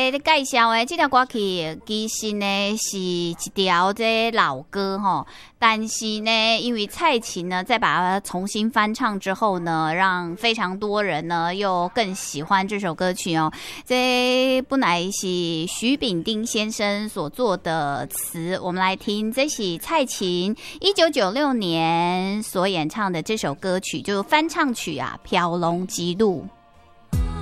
介绍的这条歌曲，其实呢是一条这老歌哈，但是呢，因为蔡琴呢再把它重新翻唱之后呢，让非常多人呢又更喜欢这首歌曲哦。这本来是徐秉丁先生所做的词，我们来听，这是蔡琴1996年所演唱的这首歌曲，就是翻唱曲啊，《飘龙之路》。